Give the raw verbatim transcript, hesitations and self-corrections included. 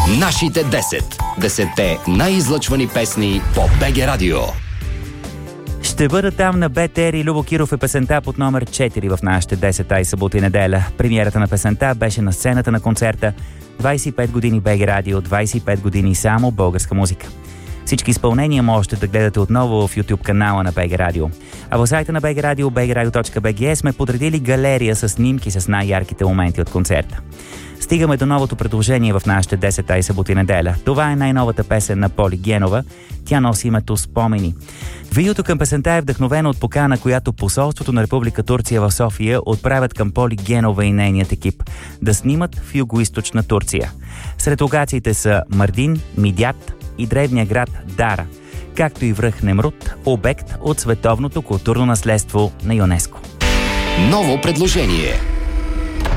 Нашите десет. Десетте най-излъчвани песни по БГ Радио. Ще бъда там на БТР и Любо Киров е песента под номер четири в нашите десет, ай събота и неделя. Премиерата на песента беше на сцената на концерта. двайсет и пет години БГ Радио, двайсет и пет години само българска музика. Всички изпълнения можете да гледате отново в YouTube канала на БГ Радио. А в сайта на БГ Радио, би джи радио точка би джи, сме подредили галерия с снимки с най-ярките моменти от концерта. Стигаме до новото предложение в нашите десет, ай събота и неделя. Това е най-новата песен на Поли Генова. Тя носи името "Спомени". Видеото към песента е вдъхновено от покана, която посолството на Република Турция в София отправят към Поли Генова и нейният екип да снимат в югоизточна Турция. Сред локациите са Мардин, Мидят и древния град Дара, както и връх Немрут, обект от световното културно наследство на ЮНЕСКО. Ново предложение.